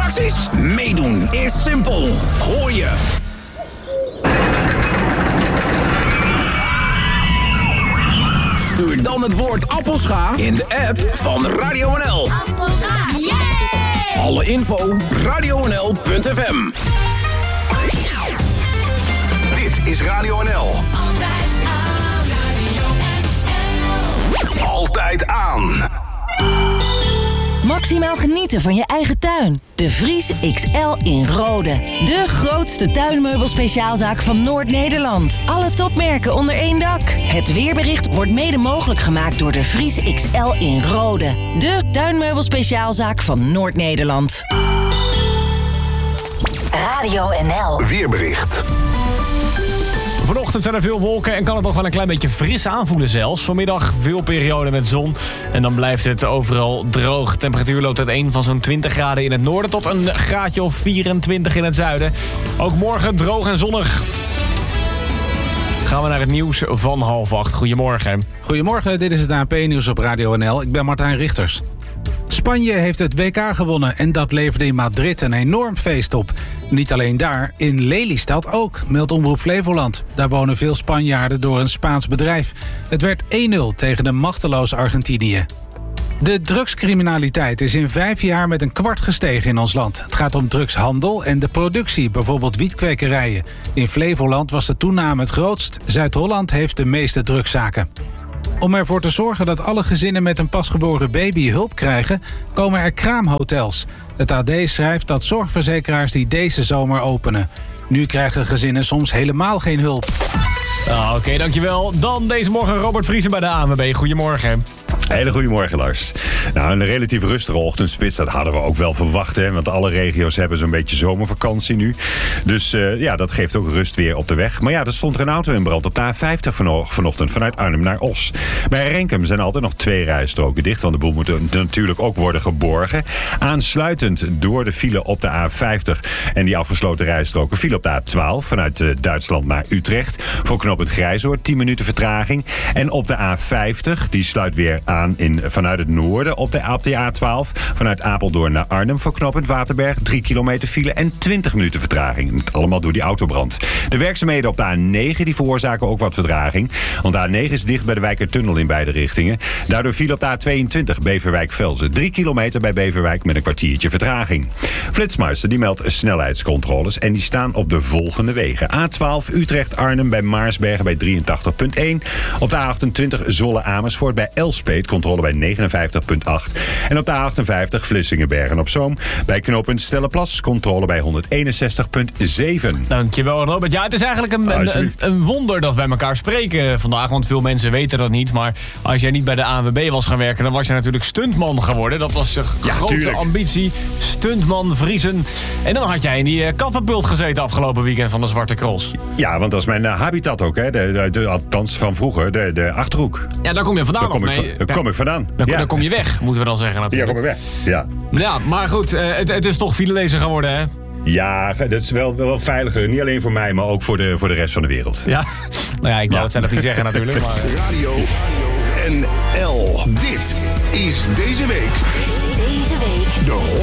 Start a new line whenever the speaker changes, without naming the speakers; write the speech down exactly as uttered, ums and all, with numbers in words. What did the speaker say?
attracties? Meedoen is simpel. Hoor je. Stuur dan het woord Appelscha in de app van Radio N L.
Appelscha, yeah!
Alle info radio n l punt f m. Dit is Radio N L.
Altijd aan, Radio N L.
Altijd aan.
Maximaal genieten van je eigen tuin. De Vries X L in Rode. De grootste tuinmeubelspeciaalzaak van Noord-Nederland. Alle topmerken onder één dak. Het weerbericht wordt mede mogelijk gemaakt door de Vries X L in Rode. De tuinmeubelspeciaalzaak van Noord-Nederland. Radio N L.
Weerbericht.
Vanochtend zijn er veel wolken en kan het nog wel een klein beetje fris aanvoelen zelfs. Vanmiddag veel perioden met zon en dan blijft het overal droog. Temperatuur loopt uiteen van zo'n twintig graden in het noorden tot een graadje of vierentwintig in het zuiden. Ook morgen droog en zonnig. Gaan we naar het nieuws van half acht. Goedemorgen.
Goedemorgen, dit is het A N P-nieuws op Radio N L. Ik ben Martijn Richters. Spanje heeft het W K gewonnen en dat leverde in Madrid een enorm feest op. Niet alleen daar, in Lelystad ook, meldt Omroep Flevoland. Daar wonen veel Spanjaarden door een Spaans bedrijf. Het werd één nul tegen de machteloze Argentinië. De drugscriminaliteit is in vijf jaar met een kwart gestegen in ons land. Het gaat om drugshandel en de productie, bijvoorbeeld wietkwekerijen. In Flevoland was de toename het grootst. Zuid-Holland heeft de meeste drugszaken. Om ervoor te zorgen dat alle gezinnen met een pasgeboren baby hulp krijgen, komen er kraamhotels. Het A D schrijft dat zorgverzekeraars die deze zomer openen. Nu krijgen gezinnen soms helemaal geen hulp.
Ah, Oké, okay, dankjewel. Dan deze morgen Robert Vriesen bij de A N W B. Goedemorgen.
Hele goedemorgen, Lars. Nou, een relatief rustige ochtendspits, dat hadden we ook wel verwacht, hè, want alle regio's hebben zo'n beetje zomervakantie nu. Dus uh, ja, dat geeft ook rust weer op de weg. Maar ja, er stond er een auto in brand op de A vijftig vano- vanochtend vanuit Arnhem naar Os. Bij Renkum zijn altijd nog twee rijstroken dicht, want de boel moet natuurlijk ook worden geborgen. Aansluitend door de file op de A vijftig en die afgesloten rijstroken file op de A twaalf vanuit uh, Duitsland naar Utrecht. Voor knooppunt Grijzoord tien minuten vertraging. En op de A vijftig, die sluit weer aan in, vanuit het noorden op de, op de A twaalf. Vanuit Apeldoorn naar Arnhem voor knooppunt Waterberg. drie kilometer file en twintig minuten vertraging. Allemaal door die autobrand. De werkzaamheden op de A negen die veroorzaken ook wat vertraging. Want de A negen is dicht bij de Wijkertunnel in beide richtingen. Daardoor file op de A tweeëntwintig Beverwijk-Velzen. drie kilometer bij Beverwijk met een kwartiertje vertraging. Flitsmeister die meldt snelheidscontroles en die staan op de volgende wegen. A twaalf Utrecht-Arnhem bij Maarsbergen bij drieëntachtig komma één. Op de A achtentwintig Zwolle-Amersfoort bij Elspeet. Controle bij negenenvijftig komma acht. En op de A achtenvijftig Vlissingen-Bergen op Zoom. Bij knooppunt Stellenplas. Controle bij honderdeenenzestig komma zeven.
Dankjewel, Robert. Ja, het is eigenlijk een, een, een, een wonder dat wij elkaar spreken vandaag. Want veel mensen weten dat niet. Maar als jij niet bij de A N W B was gaan werken, dan was je natuurlijk stuntman geworden. Dat was je ja, grote tuurlijk. ambitie. Stuntman, Vriesen. En dan had jij in die uh, katapult gezeten afgelopen weekend van de Zwarte Cross.
Ja, want dat is mijn uh, habitat ook. Hè. De, de, de, althans van vroeger, de, de Achterhoek.
Ja, daar kom je vandaan.
Daar kom,
of
ik,
nee?
van, daar kom ik vandaan.
Dan,
ja.
dan kom je weg, moeten we dan zeggen natuurlijk.
Ja, kom ik weg. Ja,
ja maar goed, uh, het, het is toch filelezer geworden, hè?
Ja, dat is wel, wel veiliger. Niet alleen voor mij, maar ook voor de, voor de rest van de wereld.
Ja, nou ja, ik wou
ja.
het zelf niet zeggen natuurlijk. Maar...
Radio N L. Dit is deze week.
Deze week.
De